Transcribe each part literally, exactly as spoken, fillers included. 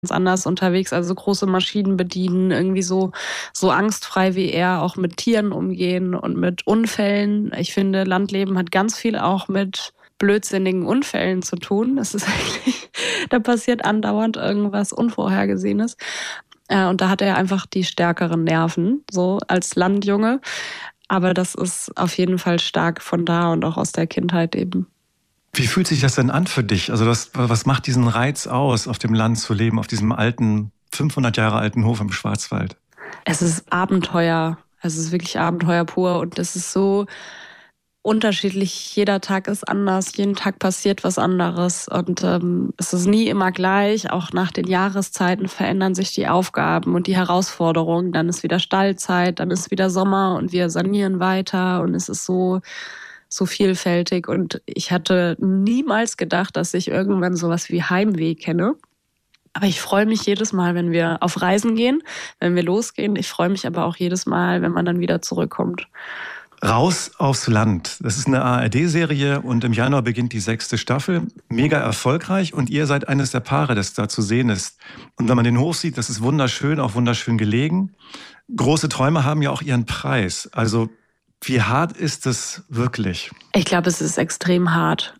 anders unterwegs, also große Maschinen bedienen, irgendwie so, so angstfrei wie er auch mit Tieren umgehen und mit Unfällen. Ich finde, Landleben hat ganz viel auch mit blödsinnigen Unfällen zu tun. Das ist eigentlich, da passiert andauernd irgendwas Unvorhergesehenes. Und da hat er einfach die stärkeren Nerven, so als Landjunge. Aber das ist auf jeden Fall stark von da und auch aus der Kindheit eben. Wie fühlt sich das denn an für dich? Also das, was macht diesen Reiz aus, auf dem Land zu leben, auf diesem alten, fünfhundert Jahre alten Hof im Schwarzwald? Es ist Abenteuer. Es ist wirklich Abenteuer pur und es ist so unterschiedlich. Jeder Tag ist anders, jeden Tag passiert was anderes und ähm, es ist nie immer gleich. Auch nach den Jahreszeiten verändern sich die Aufgaben und die Herausforderungen. Dann ist wieder Stallzeit, dann ist wieder Sommer und wir sanieren weiter und es ist so so vielfältig und ich hatte niemals gedacht, dass ich irgendwann sowas wie Heimweh kenne. Aber ich freue mich jedes Mal, wenn wir auf Reisen gehen, wenn wir losgehen. Ich freue mich aber auch jedes Mal, wenn man dann wieder zurückkommt. Raus aufs Land. Das ist eine A R D-Serie und im Januar beginnt die sechste Staffel. Mega erfolgreich und ihr seid eines der Paare, das da zu sehen ist. Und wenn man den Hof sieht, das ist wunderschön, auch wunderschön gelegen. Große Träume haben ja auch ihren Preis. Also wie hart ist es wirklich? Ich glaube, es ist extrem hart.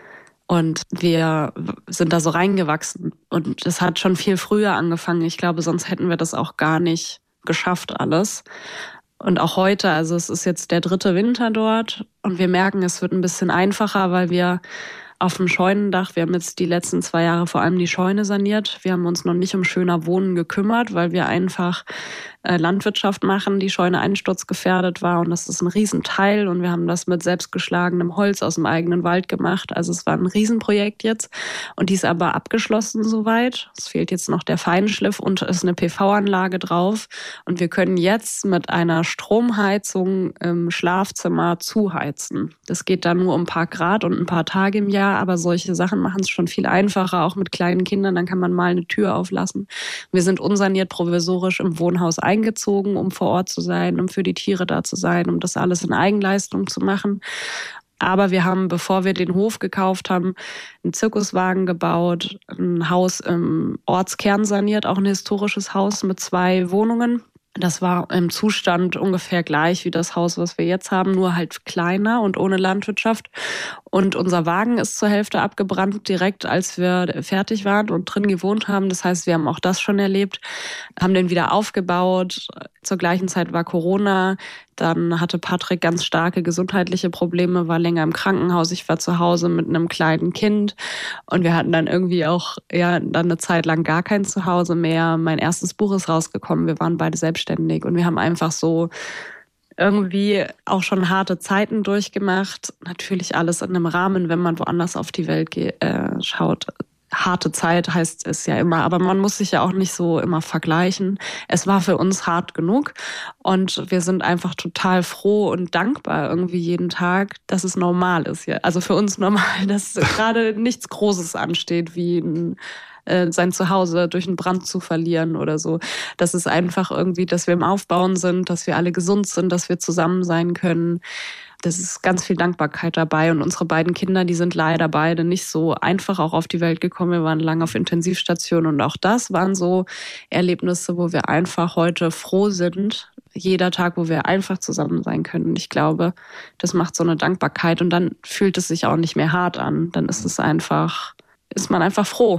Und wir sind da so reingewachsen. Und es hat schon viel früher angefangen. Ich glaube, sonst hätten wir das auch gar nicht geschafft alles. Und auch heute, also es ist jetzt der dritte Winter dort. Und wir merken, es wird ein bisschen einfacher, weil wir auf dem Scheunendach, wir haben jetzt die letzten zwei Jahre vor allem die Scheune saniert. Wir haben uns noch nicht um schöner Wohnen gekümmert, weil wir einfach äh, Landwirtschaft machen, die Scheune einsturzgefährdet war und das ist ein Riesenteil und wir haben das mit selbstgeschlagenem Holz aus dem eigenen Wald gemacht. Also es war ein Riesenprojekt jetzt und die ist aber abgeschlossen soweit. Es fehlt jetzt noch der Feinschliff und es ist eine P V-Anlage drauf und wir können jetzt mit einer Stromheizung im Schlafzimmer zuheizen. Das geht dann nur um ein paar Grad und ein paar Tage im Jahr, aber solche Sachen machen es schon viel einfacher, auch mit kleinen Kindern. Dann kann man mal eine Tür auflassen. Wir sind unsaniert provisorisch im Wohnhaus eingezogen, um vor Ort zu sein, um für die Tiere da zu sein, um das alles in Eigenleistung zu machen. Aber wir haben, bevor wir den Hof gekauft haben, einen Zirkuswagen gebaut, ein Haus im Ortskern saniert, auch ein historisches Haus mit zwei Wohnungen. Das war im Zustand ungefähr gleich wie das Haus, was wir jetzt haben, nur halt kleiner und ohne Landwirtschaft. Und unser Wagen ist zur Hälfte abgebrannt, direkt als wir fertig waren und drin gewohnt haben. Das heißt, wir haben auch das schon erlebt, haben den wieder aufgebaut. Zur gleichen Zeit war Corona. Dann hatte Patrick ganz starke gesundheitliche Probleme, war länger im Krankenhaus. Ich war zu Hause mit einem kleinen Kind und wir hatten dann irgendwie auch ja dann eine Zeit lang gar kein Zuhause mehr. Mein erstes Buch ist rausgekommen. Wir waren beide selbstständig und wir haben einfach so irgendwie auch schon harte Zeiten durchgemacht. Natürlich alles in einem Rahmen, wenn man woanders auf die Welt ge- äh, schaut. Harte Zeit heißt es ja immer, aber man muss sich ja auch nicht so immer vergleichen. Es war für uns hart genug und wir sind einfach total froh und dankbar irgendwie jeden Tag, dass es normal ist hier. Also für uns normal, dass gerade nichts Großes ansteht, wie ein äh, sein Zuhause durch einen Brand zu verlieren oder so. Das ist einfach irgendwie, dass wir im Aufbauen sind, dass wir alle gesund sind, dass wir zusammen sein können. Das ist ganz viel Dankbarkeit dabei. Und unsere beiden Kinder, die sind leider beide nicht so einfach auch auf die Welt gekommen. Wir waren lange auf Intensivstationen und auch das waren so Erlebnisse, wo wir einfach heute froh sind. Jeder Tag, wo wir einfach zusammen sein können. Und ich glaube, das macht so eine Dankbarkeit und dann fühlt es sich auch nicht mehr hart an. Dann ist es einfach, ist man einfach froh.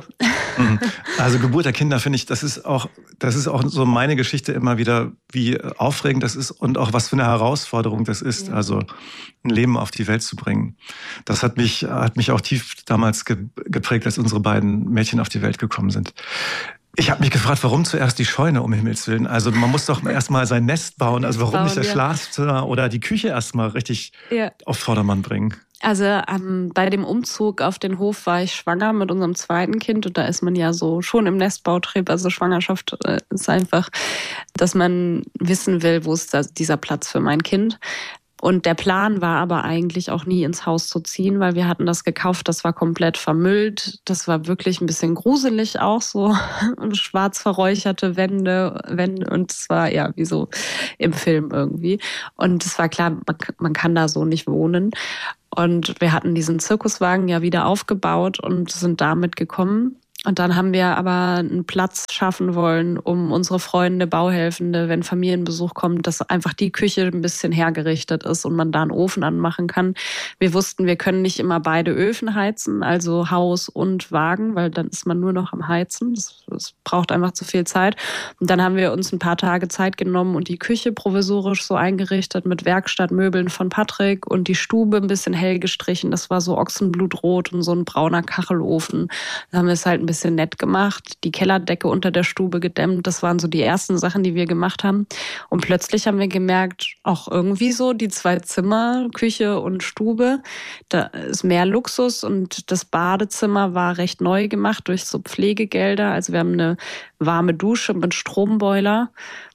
Also Geburt der Kinder, finde ich, das ist auch, das ist auch so meine Geschichte immer wieder, wie aufregend das ist und auch was für eine Herausforderung das ist, ja. Also ein Leben auf die Welt zu bringen. Das hat mich, hat mich auch tief damals ge- geprägt, als unsere beiden Mädchen auf die Welt gekommen sind. Ich habe mich gefragt, warum zuerst die Scheune, um Himmels Willen? Also man muss doch erst mal sein Nest bauen. Also warum bauen, nicht das ja. Schlafzimmer oder die Küche erst mal richtig ja. auf Vordermann bringen? Also ähm, bei dem Umzug auf den Hof war ich schwanger mit unserem zweiten Kind und da ist man ja so schon im Nestbautrieb. Also Schwangerschaft äh, ist einfach, dass man wissen will, wo ist da dieser Platz für mein Kind. Und der Plan war aber eigentlich auch nie ins Haus zu ziehen, weil wir hatten das gekauft, das war komplett vermüllt. Das war wirklich ein bisschen gruselig auch so. Schwarz verräucherte Wände, Wände und es war ja wie so im Film irgendwie. Und es war klar, man, man kann da so nicht wohnen. Und wir hatten diesen Zirkuswagen ja wieder aufgebaut und sind damit gekommen. Und dann haben wir aber einen Platz schaffen wollen, um unsere Freunde, Bauhelfende, wenn Familienbesuch kommt, dass einfach die Küche ein bisschen hergerichtet ist und man da einen Ofen anmachen kann. Wir wussten, wir können nicht immer beide Öfen heizen, also Haus und Wagen, weil dann ist man nur noch am Heizen. Das, das braucht einfach zu viel Zeit. Und dann haben wir uns ein paar Tage Zeit genommen und die Küche provisorisch so eingerichtet mit Werkstattmöbeln von Patrick und die Stube ein bisschen hell gestrichen. Das war so Ochsenblutrot und so ein brauner Kachelofen. Da haben wir es halt ein bisschen nett gemacht, die Kellerdecke unter der Stube gedämmt. Das waren so die ersten Sachen, die wir gemacht haben. Und plötzlich haben wir gemerkt, auch irgendwie so die zwei Zimmer, Küche und Stube, da ist mehr Luxus und das Badezimmer war recht neu gemacht durch so Pflegegelder. Also wir haben eine warme Dusche mit Stromboiler.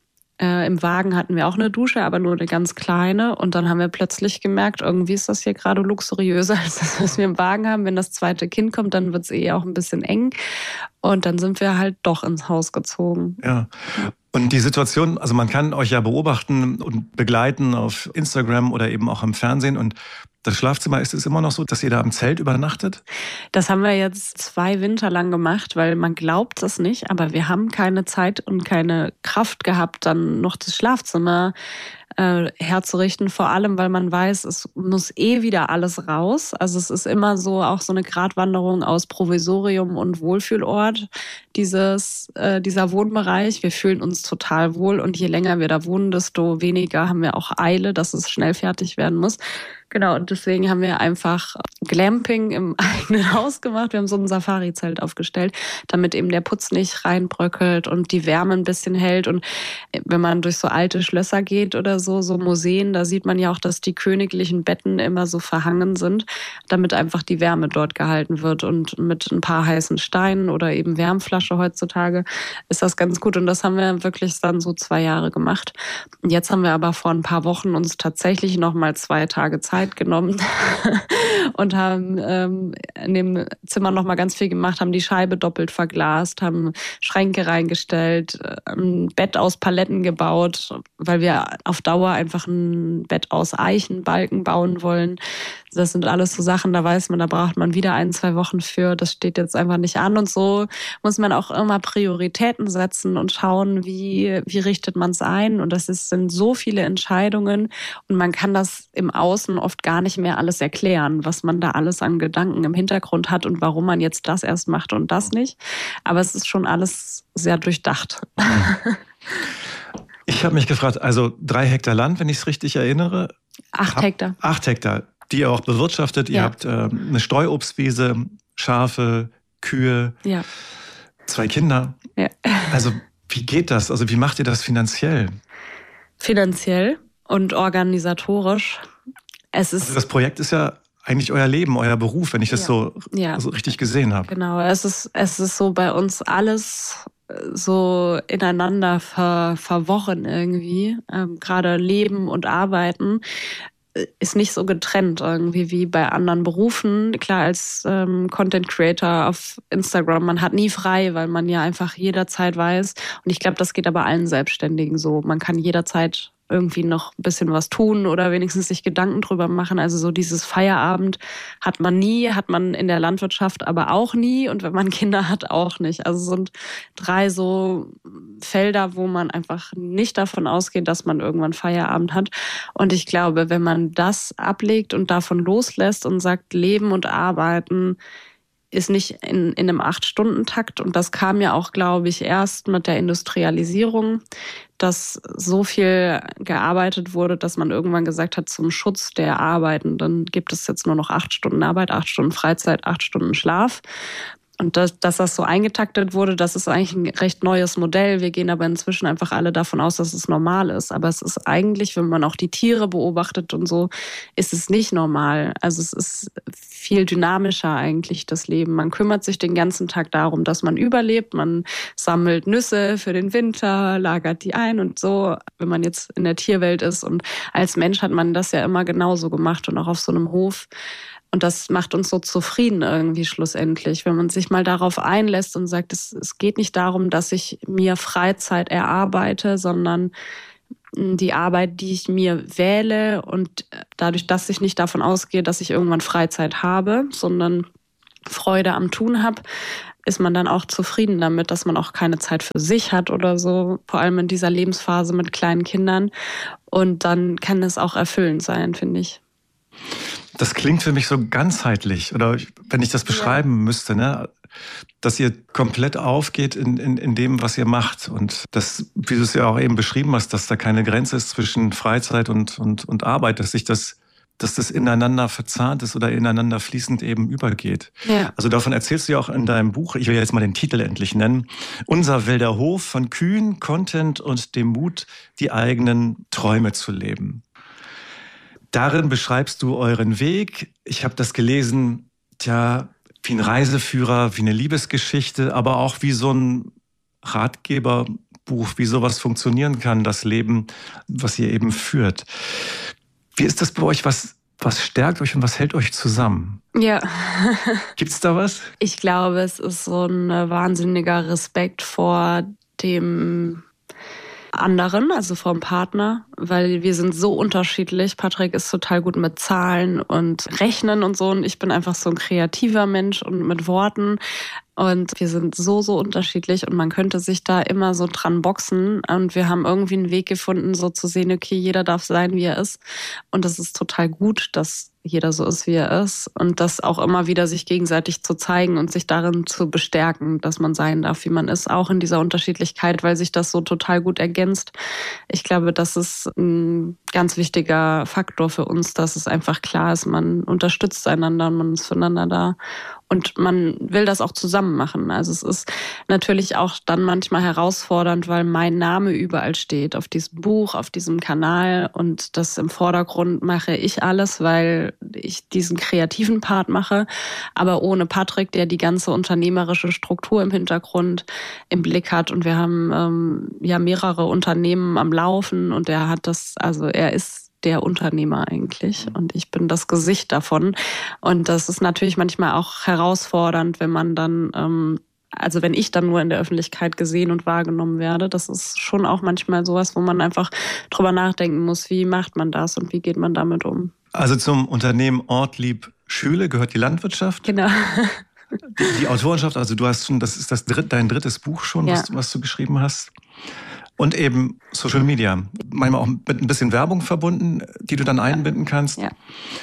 Äh, Im Wagen hatten wir auch eine Dusche, aber nur eine ganz kleine. Und dann haben wir plötzlich gemerkt, irgendwie ist das hier gerade luxuriöser als das, was wir im Wagen haben. Wenn das zweite Kind kommt, dann wird es eh auch ein bisschen eng. Und dann sind wir halt doch ins Haus gezogen. Ja. Und die Situation, also man kann euch ja beobachten und begleiten auf Instagram oder eben auch im Fernsehen. Und das Schlafzimmer, ist es immer noch so, dass ihr da im Zelt übernachtet? Das haben wir jetzt zwei Winter lang gemacht, weil man glaubt es nicht, aber wir haben keine Zeit und keine Kraft gehabt, dann noch das Schlafzimmer äh, herzurichten. Vor allem, weil man weiß, es muss eh wieder alles raus. Also es ist immer so auch so eine Gratwanderung aus Provisorium und Wohlfühlort, dieses, äh, dieser Wohnbereich. Wir fühlen uns total wohl und je länger wir da wohnen, desto weniger haben wir auch Eile, dass es schnell fertig werden muss. Genau, und deswegen haben wir einfach Glamping im eigenen Haus gemacht. Wir haben so ein Safari-Zelt aufgestellt, damit eben der Putz nicht reinbröckelt und die Wärme ein bisschen hält. Und wenn man durch so alte Schlösser geht oder so, so Museen, da sieht man ja auch, dass die königlichen Betten immer so verhangen sind, damit einfach die Wärme dort gehalten wird. Und mit ein paar heißen Steinen oder eben Wärmflasche heutzutage ist das ganz gut. Und das haben wir wirklich dann so zwei Jahre gemacht. Und jetzt haben wir aber vor ein paar Wochen uns tatsächlich noch mal zwei Tage Zeit genommen und haben ähm, in dem Zimmer noch mal ganz viel gemacht, haben die Scheibe doppelt verglast, haben Schränke reingestellt, ein Bett aus Paletten gebaut, weil wir auf Dauer einfach ein Bett aus Eichenbalken bauen wollen. Das sind alles so Sachen, da weiß man, da braucht man wieder ein, zwei Wochen für. Das steht jetzt einfach nicht an. Und so muss man auch immer Prioritäten setzen und schauen, wie, wie richtet man es ein. Und das ist, sind so viele Entscheidungen. Und man kann das im Außen oft gar nicht mehr alles erklären, was man da alles an Gedanken im Hintergrund hat und warum man jetzt das erst macht und das nicht. Aber es ist schon alles sehr durchdacht. Ich habe mich gefragt, also drei Hektar Land, wenn ich es richtig erinnere. Acht Hektar. Acht Hektar, die ihr auch bewirtschaftet. Ja. Ihr habt äh, eine Streuobstwiese, Schafe, Kühe, ja. zwei Kinder. Ja. Also wie geht das? Also wie macht ihr das finanziell? Finanziell und organisatorisch. Es ist also das Projekt ist ja eigentlich euer Leben, euer Beruf, wenn ich das ja. so, ja. so richtig gesehen habe. Genau, es ist, es ist so bei uns alles so ineinander ver, verworren irgendwie. Ähm, gerade Leben und Arbeiten ist nicht so getrennt irgendwie wie bei anderen Berufen. Klar, als ähm, Content Creator auf Instagram, man hat nie frei, weil man ja einfach jederzeit weiß. Und ich glaube, das geht aber allen Selbstständigen so. Man kann jederzeit irgendwie noch ein bisschen was tun oder wenigstens sich Gedanken drüber machen. Also so dieses Feierabend hat man nie, hat man in der Landwirtschaft aber auch nie und wenn man Kinder hat, auch nicht. Also es sind drei so Felder, wo man einfach nicht davon ausgeht, dass man irgendwann Feierabend hat. Und ich glaube, wenn man das ablegt und davon loslässt und sagt, Leben und Arbeiten ist nicht in, in einem Acht-Stunden-Takt. Und das kam ja auch, glaube ich, erst mit der Industrialisierung, dass so viel gearbeitet wurde, dass man irgendwann gesagt hat, zum Schutz der Arbeitenden gibt es jetzt nur noch acht Stunden Arbeit, acht Stunden Freizeit, acht Stunden Schlaf. Und dass, dass das so eingetaktet wurde, das ist eigentlich ein recht neues Modell. Wir gehen aber inzwischen einfach alle davon aus, dass es normal ist. Aber es ist eigentlich, wenn man auch die Tiere beobachtet und so, ist es nicht normal. Also es ist viel dynamischer eigentlich, das Leben. Man kümmert sich den ganzen Tag darum, dass man überlebt. Man sammelt Nüsse für den Winter, lagert die ein und so, wenn man jetzt in der Tierwelt ist. Und als Mensch hat man das ja immer genauso gemacht und auch auf so einem Hof. Und das macht uns so zufrieden irgendwie schlussendlich, wenn man sich mal darauf einlässt und sagt, es, es geht nicht darum, dass ich mir Freizeit erarbeite, sondern die Arbeit, die ich mir wähle und dadurch, dass ich nicht davon ausgehe, dass ich irgendwann Freizeit habe, sondern Freude am Tun habe, ist man dann auch zufrieden damit, dass man auch keine Zeit für sich hat oder so, vor allem in dieser Lebensphase mit kleinen Kindern. Und dann kann es auch erfüllend sein, finde ich. Das klingt für mich so ganzheitlich, oder wenn ich das beschreiben ja. müsste, ne? Dass ihr komplett aufgeht in, in, in dem, was ihr macht. Und das, wie du es ja auch eben beschrieben hast, dass da keine Grenze ist zwischen Freizeit und, und, und Arbeit, dass sich das, dass das ineinander verzahnt ist oder ineinander fließend eben übergeht. Ja. Also davon erzählst du ja auch in deinem Buch, ich will jetzt mal den Titel endlich nennen, Unser wilder Hof, von Kühen, Content und dem Mut, die eigenen Träume zu leben. Darin beschreibst du euren Weg. Ich habe das gelesen, tja, wie ein Reiseführer, wie eine Liebesgeschichte, aber auch wie so ein Ratgeberbuch, wie sowas funktionieren kann, das Leben, was ihr eben führt. Wie ist das bei euch? Was, was stärkt euch und was hält euch zusammen? Ja. Gibt's da was? Ich glaube, es ist so ein wahnsinniger Respekt vor dem anderen, also vom Partner, weil wir sind so unterschiedlich. Patrick ist total gut mit Zahlen und Rechnen und so und ich bin einfach so ein kreativer Mensch und mit Worten. Und wir sind so, so unterschiedlich und man könnte sich da immer so dran boxen. Und wir haben irgendwie einen Weg gefunden, so zu sehen, okay, jeder darf sein, wie er ist. Und das ist total gut, dass jeder so ist, wie er ist. Und das auch immer wieder sich gegenseitig zu zeigen und sich darin zu bestärken, dass man sein darf, wie man ist, auch in dieser Unterschiedlichkeit, weil sich das so total gut ergänzt. Ich glaube, das ist ein ganz wichtiger Faktor für uns, dass es einfach klar ist, man unterstützt einander und man ist füreinander da. Und man will das auch zusammen machen. Also es ist natürlich auch dann manchmal herausfordernd, weil mein Name überall steht, auf diesem Buch, auf diesem Kanal. Und das im Vordergrund mache ich alles, weil ich diesen kreativen Part mache. Aber ohne Patrick, der die ganze unternehmerische Struktur im Hintergrund im Blick hat. Und wir haben ähm, ja mehrere Unternehmen am Laufen. Und er hat das, also er ist der Unternehmer eigentlich und ich bin das Gesicht davon und das ist natürlich manchmal auch herausfordernd, wenn man dann, ähm, also wenn ich dann nur in der Öffentlichkeit gesehen und wahrgenommen werde, das ist schon auch manchmal sowas, wo man einfach drüber nachdenken muss, wie macht man das und wie geht man damit um. Also zum Unternehmen Ortlieb Schüle gehört die Landwirtschaft. Genau. Die, die Autorenschaft, also du hast schon, das ist das dritt, dein drittes Buch schon, ja. was, was du geschrieben hast. Und eben Social Media, manchmal auch mit ein bisschen Werbung verbunden, die du dann einbinden kannst. Ja.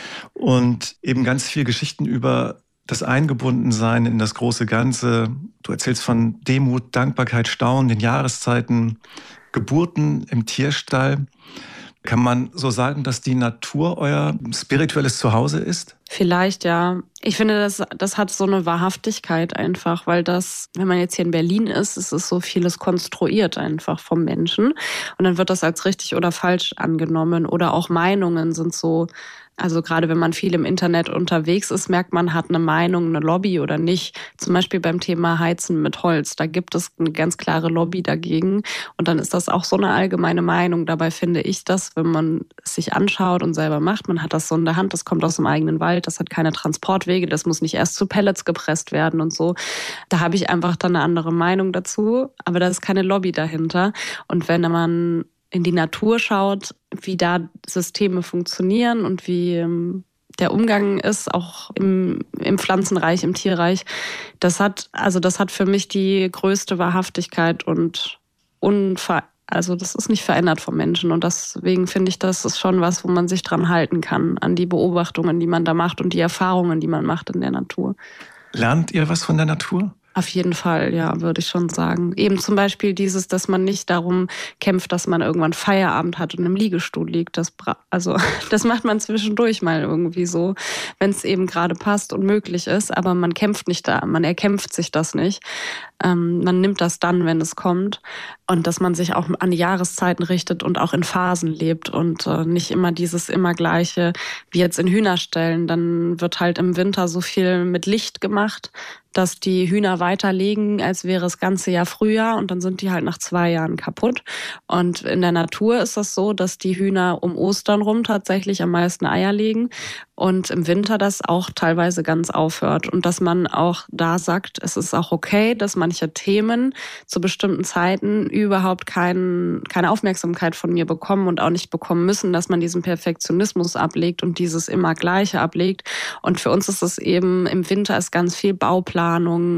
Und eben ganz viel Geschichten über das Eingebundensein in das große Ganze. Du erzählst von Demut, Dankbarkeit, Staunen, den Jahreszeiten, Geburten im Tierstall. Kann man so sagen, dass die Natur euer spirituelles Zuhause ist? Vielleicht, ja. Ich finde, das, das hat so eine Wahrhaftigkeit einfach, weil das, wenn man jetzt hier in Berlin ist, ist es so vieles konstruiert einfach vom Menschen. Und dann wird das als richtig oder falsch angenommen. Oder auch Meinungen sind so, also gerade wenn man viel im Internet unterwegs ist, merkt man, hat eine Meinung, eine Lobby oder nicht. Zum Beispiel beim Thema Heizen mit Holz. Da gibt es eine ganz klare Lobby dagegen. Und dann ist das auch so eine allgemeine Meinung. Dabei finde ich das, wenn man es sich anschaut und selber macht, man hat das so in der Hand, das kommt aus dem eigenen Wald, das hat keine Transportwege, das muss nicht erst zu Pellets gepresst werden und so. Da habe ich einfach dann eine andere Meinung dazu. Aber da ist keine Lobby dahinter. Und wenn man in die Natur schaut, wie da Systeme funktionieren und wie ähm, der Umgang ist, auch im, im Pflanzenreich, im Tierreich, das hat, also das hat für mich die größte Wahrhaftigkeit und unver, also das ist nicht verändert vom Menschen und deswegen finde ich, das ist schon was, wo man sich dran halten kann, an die Beobachtungen, die man da macht und die Erfahrungen, die man macht in der Natur. Lernt ihr was von der Natur? Auf jeden Fall, ja, würde ich schon sagen. Eben zum Beispiel dieses, dass man nicht darum kämpft, dass man irgendwann Feierabend hat und im Liegestuhl liegt. Das, also, das macht man zwischendurch mal irgendwie so, wenn es eben gerade passt und möglich ist. Aber man kämpft nicht da, man erkämpft sich das nicht. Ähm, man nimmt das dann, wenn es kommt. Und dass man sich auch an die Jahreszeiten richtet und auch in Phasen lebt und äh, nicht immer dieses immer Gleiche wie jetzt in Hühnerställen. Dann wird halt im Winter so viel mit Licht gemacht, dass die Hühner weiterlegen, als wäre es ganze Jahr Frühjahr und dann sind die halt nach zwei Jahren kaputt. Und in der Natur ist das so, dass die Hühner um Ostern rum tatsächlich am meisten Eier legen und im Winter das auch teilweise ganz aufhört. Und dass man auch da sagt, es ist auch okay, dass manche Themen zu bestimmten Zeiten überhaupt kein, keine Aufmerksamkeit von mir bekommen und auch nicht bekommen müssen, dass man diesen Perfektionismus ablegt und dieses immer Gleiche ablegt. Und für uns ist es eben, im Winter ist ganz viel Bauplanung.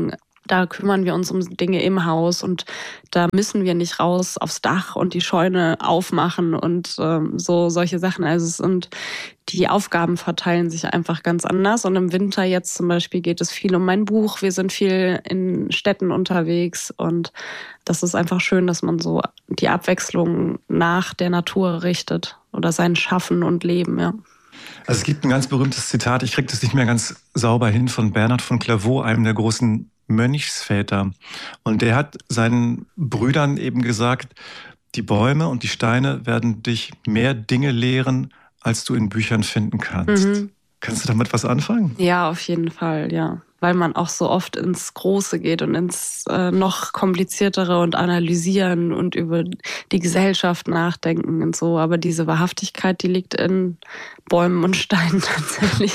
Da kümmern wir uns um Dinge im Haus und da müssen wir nicht raus aufs Dach und die Scheune aufmachen und ähm, so solche Sachen. Also es sind, die Aufgaben verteilen sich einfach ganz anders. Und im Winter jetzt zum Beispiel geht es viel um mein Buch. Wir sind viel in Städten unterwegs und das ist einfach schön, dass man so die Abwechslung nach der Natur richtet oder sein Schaffen und Leben, ja. Also es gibt ein ganz berühmtes Zitat, ich kriege das nicht mehr ganz sauber hin, von Bernhard von Clairvaux, einem der großen Mönchsväter. Und der hat seinen Brüdern eben gesagt, die Bäume und die Steine werden dich mehr Dinge lehren, als du in Büchern finden kannst. Mhm. Kannst du damit was anfangen? Ja, auf jeden Fall, ja. Weil man auch so oft ins Große geht und ins äh, noch kompliziertere und analysieren und über die Gesellschaft nachdenken und so. Aber diese Wahrhaftigkeit, die liegt in Bäumen und Steinen tatsächlich.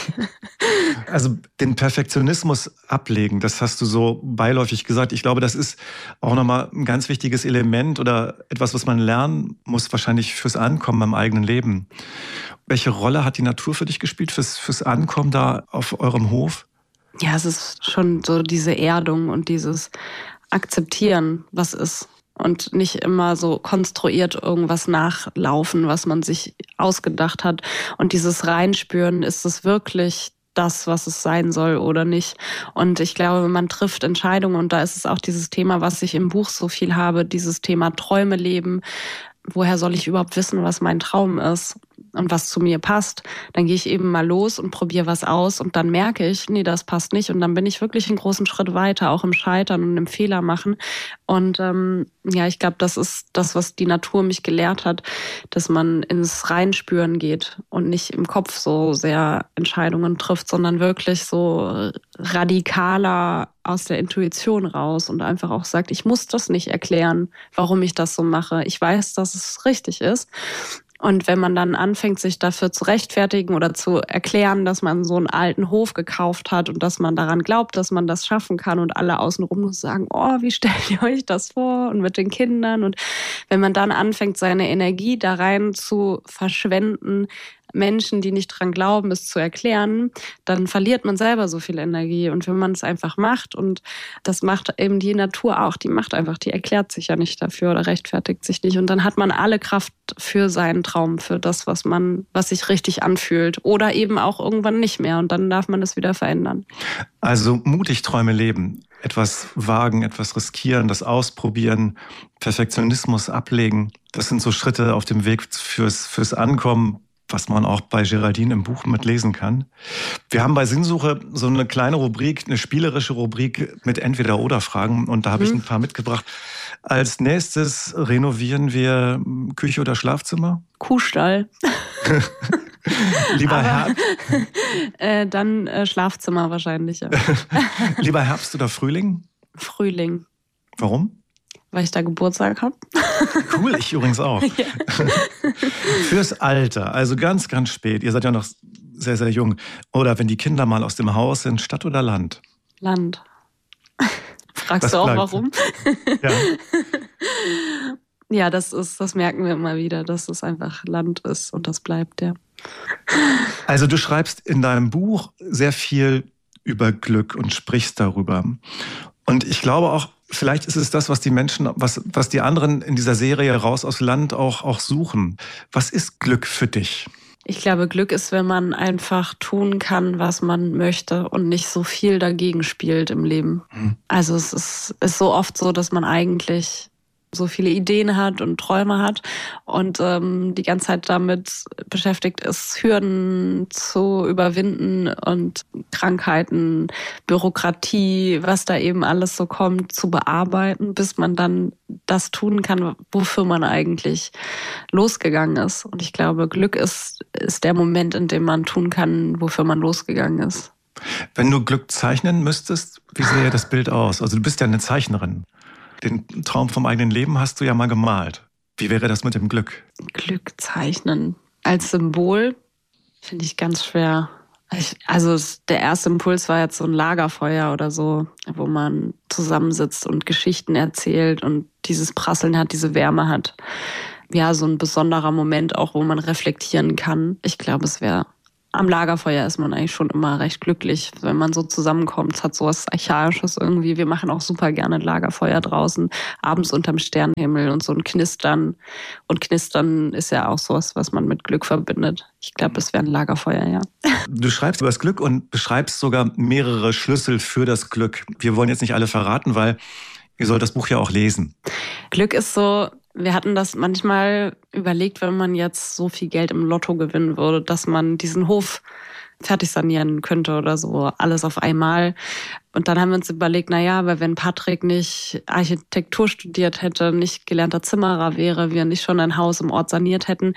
Also den Perfektionismus ablegen, das hast du so beiläufig gesagt. Ich glaube, das ist auch nochmal ein ganz wichtiges Element oder etwas, was man lernen muss, wahrscheinlich fürs Ankommen im eigenen Leben. Welche Rolle hat die Natur für dich gespielt, fürs, fürs Ankommen da auf eurem Hof? Ja, es ist schon so diese Erdung und dieses Akzeptieren, was ist. Und nicht immer so konstruiert irgendwas nachlaufen, was man sich ausgedacht hat. Und dieses Reinspüren, ist es wirklich das, was es sein soll oder nicht. Und ich glaube, man trifft Entscheidungen. Und da ist es auch dieses Thema, was ich im Buch so viel habe, dieses Thema Träume leben. Woher soll ich überhaupt wissen, was mein Traum ist und was zu mir passt? Dann gehe ich eben mal los und probiere was aus und dann merke ich, nee, das passt nicht. Und dann bin ich wirklich einen großen Schritt weiter, auch im Scheitern und im Fehler machen. Und ähm, ja, ich glaube, das ist das, was die Natur mich gelehrt hat, dass man ins Reinspüren geht und nicht im Kopf so sehr Entscheidungen trifft, sondern wirklich so radikaler aus der Intuition raus und einfach auch sagt, ich muss das nicht erklären, warum ich das so mache. Ich weiß, dass es richtig ist. Und wenn man dann anfängt, sich dafür zu rechtfertigen oder zu erklären, dass man so einen alten Hof gekauft hat und dass man daran glaubt, dass man das schaffen kann und alle außenrum sagen, oh, wie stellt ihr euch das vor? Und mit den Kindern. Und wenn man dann anfängt, seine Energie da rein zu verschwenden, Menschen, die nicht dran glauben, es zu erklären, dann verliert man selber so viel Energie. Und wenn man es einfach macht, und das macht eben die Natur auch, die macht einfach, die erklärt sich ja nicht dafür oder rechtfertigt sich nicht. Und dann hat man alle Kraft für seinen Traum, für das, was man, was sich richtig anfühlt. Oder eben auch irgendwann nicht mehr. Und dann darf man es wieder verändern. Also mutig Träume leben. Etwas wagen, etwas riskieren, das ausprobieren, Perfektionismus ablegen. Das sind so Schritte auf dem Weg fürs, fürs Ankommen, was man auch bei Geraldine im Buch mitlesen kann. Wir haben bei Sinnsuche so eine kleine Rubrik, eine spielerische Rubrik mit Entweder-oder-Fragen und da habe mhm. ich ein paar mitgebracht. Als nächstes renovieren wir Küche oder Schlafzimmer? Kuhstall. Lieber Herbst? Äh, dann äh, Schlafzimmer wahrscheinlich, ja. Lieber Herbst oder Frühling? Frühling. Warum? Weil ich da Geburtstag habe. Cool, ich übrigens auch. Ja. Fürs Alter, also ganz, ganz spät. Ihr seid ja noch sehr, sehr jung. Oder wenn die Kinder mal aus dem Haus sind, Stadt oder Land? Land. Fragst das du auch, bleibt. Warum? Ja. Ja, das ist, das merken wir immer wieder, dass es einfach Land ist und das bleibt, ja. Also du schreibst in deinem Buch sehr viel über Glück und sprichst darüber. Und ich glaube auch, vielleicht ist es das, was die Menschen, was, was die anderen in dieser Serie Raus aus Land auch, auch suchen. Was ist Glück für dich? Ich glaube, Glück ist, wenn man einfach tun kann, was man möchte und nicht so viel dagegen spielt im Leben. Hm. Also es ist, ist so oft so, dass man eigentlich so viele Ideen hat und Träume hat und ähm, die ganze Zeit damit beschäftigt ist, Hürden zu überwinden und Krankheiten, Bürokratie, was da eben alles so kommt, zu bearbeiten, bis man dann das tun kann, wofür man eigentlich losgegangen ist. Und ich glaube, Glück ist, ist der Moment, in dem man tun kann, wofür man losgegangen ist. Wenn du Glück zeichnen müsstest, wie sähe das Bild aus? Also du bist ja eine Zeichnerin. Den Traum vom eigenen Leben hast du ja mal gemalt. Wie wäre das mit dem Glück? Glück zeichnen als Symbol finde ich ganz schwer. Ich, also der erste Impuls war jetzt so ein Lagerfeuer oder so, wo man zusammensitzt und Geschichten erzählt und dieses Prasseln hat, diese Wärme hat. Ja, so ein besonderer Moment auch, wo man reflektieren kann. Ich glaube, es wäre Am Lagerfeuer ist man eigentlich schon immer recht glücklich, wenn man so zusammenkommt. Es hat so was Archaisches irgendwie. Wir machen auch super gerne Lagerfeuer draußen, abends unterm Sternenhimmel und so ein Knistern. Und Knistern ist ja auch sowas, was man mit Glück verbindet. Ich glaube, es wäre ein Lagerfeuer, ja. Du schreibst über das Glück und beschreibst sogar mehrere Schlüssel für das Glück. Wir wollen jetzt nicht alle verraten, weil ihr sollt das Buch ja auch lesen. Glück ist so... Wir hatten das manchmal überlegt, wenn man jetzt so viel Geld im Lotto gewinnen würde, dass man diesen Hof fertig sanieren könnte oder so, alles auf einmal. Und dann haben wir uns überlegt, na ja, aber wenn Patrick nicht Architektur studiert hätte, nicht gelernter Zimmerer wäre, wir nicht schon ein Haus im Ort saniert hätten,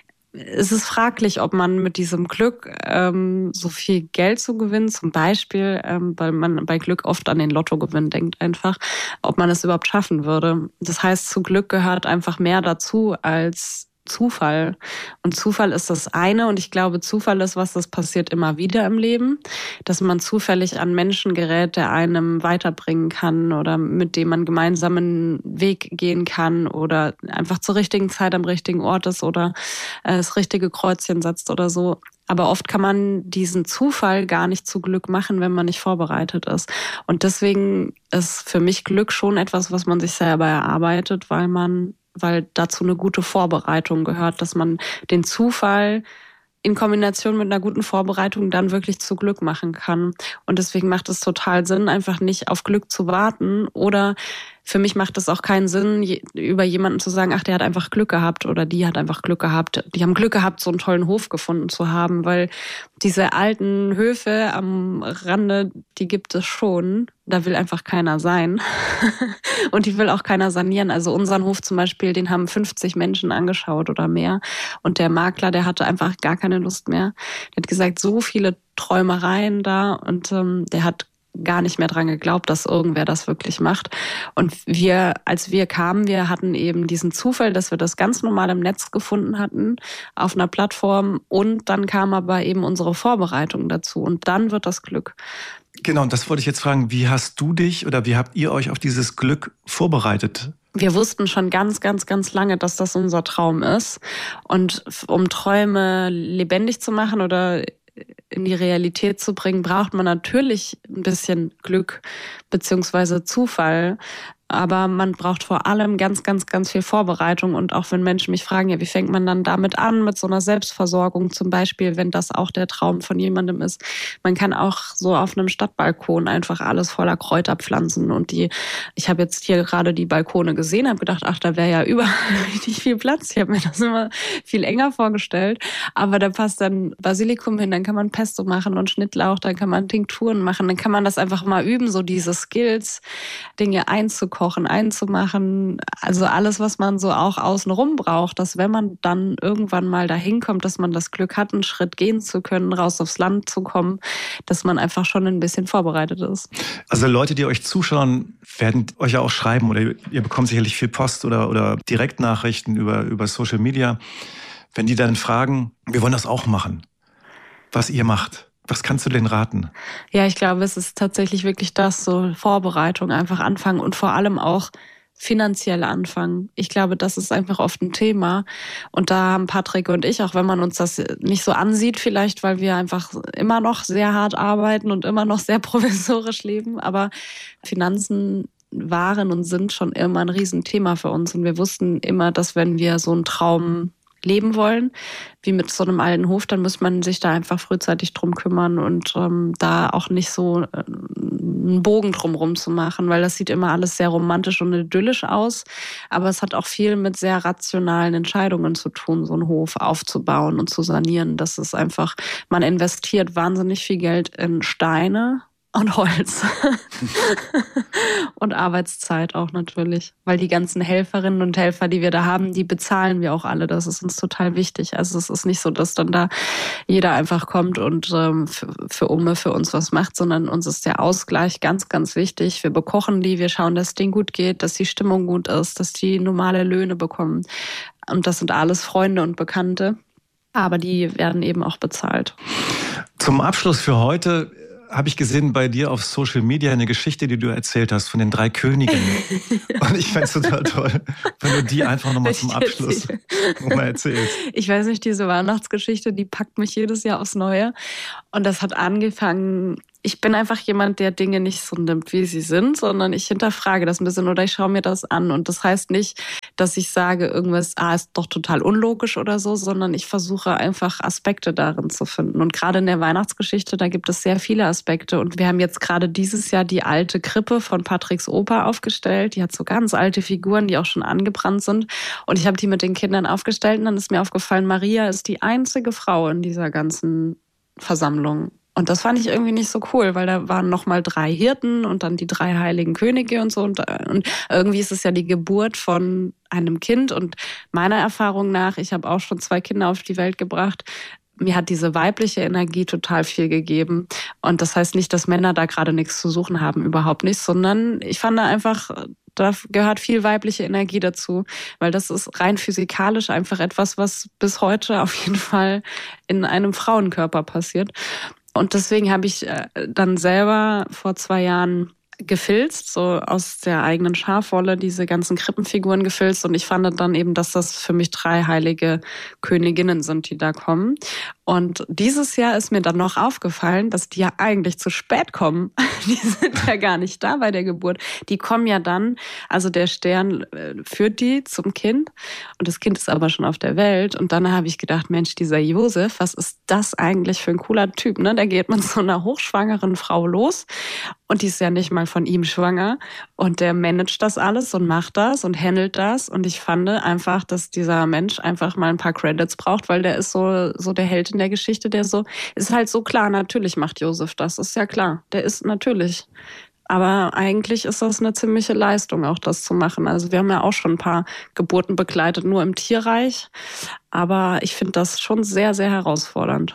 es ist fraglich, ob man mit diesem Glück ähm, so viel Geld zu gewinnen, zum Beispiel, ähm, weil man bei Glück oft an den Lottogewinn denkt einfach, ob man es überhaupt schaffen würde. Das heißt, zu Glück gehört einfach mehr dazu als Zufall. Und Zufall ist das eine. Und ich glaube, Zufall ist was, das passiert immer wieder im Leben, dass man zufällig an Menschen gerät, der einem weiterbringen kann oder mit dem man gemeinsam einen Weg gehen kann oder einfach zur richtigen Zeit am richtigen Ort ist oder das richtige Kreuzchen setzt oder so. Aber oft kann man diesen Zufall gar nicht zu Glück machen, wenn man nicht vorbereitet ist. Und deswegen ist für mich Glück schon etwas, was man sich selber erarbeitet, weil man weil dazu eine gute Vorbereitung gehört, dass man den Zufall in Kombination mit einer guten Vorbereitung dann wirklich zu Glück machen kann. Und deswegen macht es total Sinn, einfach nicht auf Glück zu warten. Oder für mich macht es auch keinen Sinn, über jemanden zu sagen, ach, der hat einfach Glück gehabt oder die hat einfach Glück gehabt. Die haben Glück gehabt, so einen tollen Hof gefunden zu haben, weil diese alten Höfe am Rande, die gibt es schon. Da will einfach keiner sein. Und die will auch keiner sanieren. Also unseren Hof zum Beispiel, den haben fünfzig Menschen angeschaut oder mehr. Und der Makler, der hatte einfach gar keine Lust mehr. Der hat gesagt, so viele Träumereien da. Und ähm, der hat gar nicht mehr dran geglaubt, dass irgendwer das wirklich macht. Und wir, als wir kamen, wir hatten eben diesen Zufall, dass wir das ganz normal im Netz gefunden hatten, auf einer Plattform. Und dann kam aber eben unsere Vorbereitung dazu. Und dann wird das Glück. Genau, und das wollte ich jetzt fragen. Wie hast du dich oder wie habt ihr euch auf dieses Glück vorbereitet? Wir wussten schon ganz, ganz, ganz lange, dass das unser Traum ist. Und um Träume lebendig zu machen oder in die Realität zu bringen, braucht man natürlich ein bisschen Glück beziehungsweise Zufall. Aber man braucht vor allem ganz, ganz, ganz viel Vorbereitung. Und auch wenn Menschen mich fragen, ja, wie fängt man dann damit an, mit so einer Selbstversorgung zum Beispiel, wenn das auch der Traum von jemandem ist. Man kann auch so auf einem Stadtbalkon einfach alles voller Kräuter pflanzen. Und die, ich habe jetzt hier gerade die Balkone gesehen, habe gedacht, ach, da wäre ja überall richtig viel Platz. Ich habe mir das immer viel enger vorgestellt. Aber da passt dann Basilikum hin, dann kann man Pesto machen und Schnittlauch, dann kann man Tinkturen machen. Dann kann man das einfach mal üben, so diese Skills, Dinge einzukochen. Kochen einzumachen, also alles, was man so auch außenrum braucht, dass wenn man dann irgendwann mal dahin kommt, dass man das Glück hat, einen Schritt gehen zu können, raus aufs Land zu kommen, dass man einfach schon ein bisschen vorbereitet ist. Also Leute, die euch zuschauen, werden euch ja auch schreiben oder ihr bekommt sicherlich viel Post oder, oder Direktnachrichten über, über Social Media. Wenn die dann fragen, wir wollen das auch machen, was ihr macht. Was kannst du denn raten? Ja, ich glaube, es ist tatsächlich wirklich das, so Vorbereitung, einfach anfangen und vor allem auch finanziell anfangen. Ich glaube, das ist einfach oft ein Thema. Und da haben Patrick und ich, auch wenn man uns das nicht so ansieht, vielleicht, weil wir einfach immer noch sehr hart arbeiten und immer noch sehr provisorisch leben, aber Finanzen waren und sind schon immer ein Riesenthema für uns. Und wir wussten immer, dass wenn wir so einen Traum leben wollen, wie mit so einem alten Hof, dann muss man sich da einfach frühzeitig drum kümmern und ähm, da auch nicht so äh, einen Bogen drumherum zu machen, weil das sieht immer alles sehr romantisch und idyllisch aus, aber es hat auch viel mit sehr rationalen Entscheidungen zu tun, so einen Hof aufzubauen und zu sanieren. Das ist einfach, man investiert wahnsinnig viel Geld in Steine und Holz. Und Arbeitszeit auch natürlich. Weil die ganzen Helferinnen und Helfer, die wir da haben, die bezahlen wir auch alle. Das ist uns total wichtig. Also es ist nicht so, dass dann da jeder einfach kommt und ähm, für, für Umme für uns was macht, sondern uns ist der Ausgleich ganz, ganz wichtig. Wir bekochen die, wir schauen, dass es denen gut geht, dass die Stimmung gut ist, dass die normale Löhne bekommen. Und das sind alles Freunde und Bekannte. Aber die werden eben auch bezahlt. Zum Abschluss für heute habe ich gesehen bei dir auf Social Media eine Geschichte, die du erzählt hast von den drei Königinnen. Und ich fände es total toll, wenn du die einfach nochmal zum Abschluss nochmal erzählst. Ich weiß nicht, diese Weihnachtsgeschichte, die packt mich jedes Jahr aufs Neue. Und das hat angefangen, ich bin einfach jemand, der Dinge nicht so nimmt, wie sie sind, sondern ich hinterfrage das ein bisschen oder ich schaue mir das an. Und das heißt nicht, dass ich sage, irgendwas ah, ist doch total unlogisch oder so, sondern ich versuche einfach Aspekte darin zu finden. Und gerade in der Weihnachtsgeschichte, da gibt es sehr viele Aspekte. Und wir haben jetzt gerade dieses Jahr die alte Krippe von Patricks Opa aufgestellt. Die hat so ganz alte Figuren, die auch schon angebrannt sind. Und ich habe die mit den Kindern aufgestellt und dann ist mir aufgefallen, Maria ist die einzige Frau in dieser ganzen Versammlung. Und das fand ich irgendwie nicht so cool, weil da waren nochmal drei Hirten und dann die drei heiligen Könige und so. Und, und irgendwie ist es ja die Geburt von einem Kind. Und meiner Erfahrung nach, ich habe auch schon zwei Kinder auf die Welt gebracht, mir hat diese weibliche Energie total viel gegeben. Und das heißt nicht, dass Männer da gerade nichts zu suchen haben, überhaupt nicht, sondern ich fand da einfach, da gehört viel weibliche Energie dazu, weil das ist rein physikalisch einfach etwas, was bis heute auf jeden Fall in einem Frauenkörper passiert. Und deswegen habe ich dann selber vor zwei Jahren gefilzt, so aus der eigenen Schafwolle, diese ganzen Krippenfiguren gefilzt. Und ich fand dann eben, dass das für mich drei heilige Königinnen sind, die da kommen. Und dieses Jahr ist mir dann noch aufgefallen, dass die ja eigentlich zu spät kommen. Die sind ja gar nicht da bei der Geburt. Die kommen ja dann, also der Stern führt die zum Kind und das Kind ist aber schon auf der Welt. Und dann habe ich gedacht, Mensch, dieser Josef, was ist das eigentlich für ein cooler Typ? Ne? Der geht mit so einer hochschwangeren Frau los und die ist ja nicht mal von ihm schwanger. Und der managt das alles und macht das und handelt das. Und ich fand einfach, dass dieser Mensch einfach mal ein paar Credits braucht, weil der ist so, so der Held in der Geschichte, der so, ist halt so klar, natürlich macht Josef das, ist ja klar. Der ist natürlich. Aber eigentlich ist das eine ziemliche Leistung, auch das zu machen. Also wir haben ja auch schon ein paar Geburten begleitet, nur im Tierreich. Aber ich finde das schon sehr, sehr herausfordernd.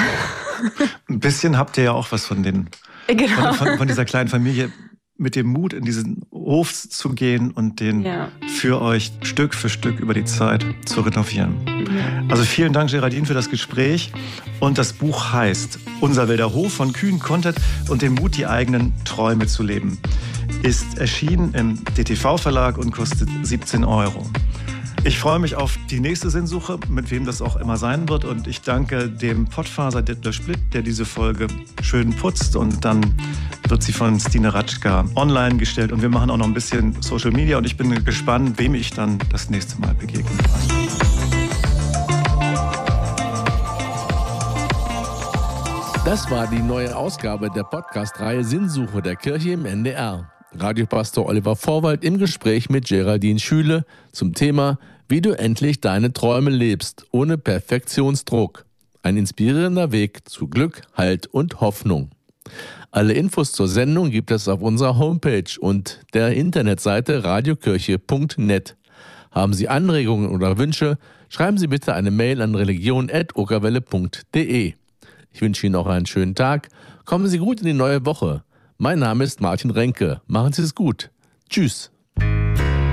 Ein bisschen habt ihr ja auch was von den, genau. von, von, von dieser kleinen Familie, mit dem Mut, in diesen Hof zu gehen und den ja. für euch Stück für Stück über die Zeit zu renovieren. Ja. Also vielen Dank, Geraldine, für das Gespräch. Und das Buch heißt Unser wilder Hof von Kühn Kontet und dem Mut, die eigenen Träume zu leben. Ist erschienen im D T V-Verlag und kostet siebzehn Euro. Ich freue mich auf die nächste Sinnsuche, mit wem das auch immer sein wird. Und ich danke dem Pottfaser Detlef Splitt, der diese Folge schön putzt. Und dann wird sie von Stine Ratschka online gestellt. Und wir machen auch noch ein bisschen Social Media. Und ich bin gespannt, wem ich dann das nächste Mal begegnen kann. Das war die neue Ausgabe der Podcast-Reihe Sinnsuche der Kirche im N D R. Radiopastor Oliver Vorwald im Gespräch mit Geraldine Schüle zum Thema Wie du endlich deine Träume lebst, ohne Perfektionsdruck. Ein inspirierender Weg zu Glück, Halt und Hoffnung. Alle Infos zur Sendung gibt es auf unserer Homepage und der Internetseite radiokirche punkt net. Haben Sie Anregungen oder Wünsche, schreiben Sie bitte eine Mail an religion at okerwelle punkt de. Ich wünsche Ihnen auch einen schönen Tag. Kommen Sie gut in die neue Woche. Mein Name ist Martin Renke. Machen Sie es gut. Tschüss.